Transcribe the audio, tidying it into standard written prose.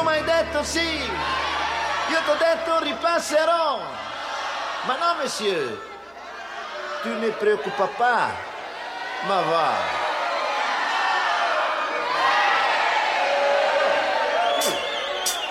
tu mi hai detto sì. Io ti ho detto ripasserò. Ma no, monsieur. Tu ne preoccupa pas. Ma va.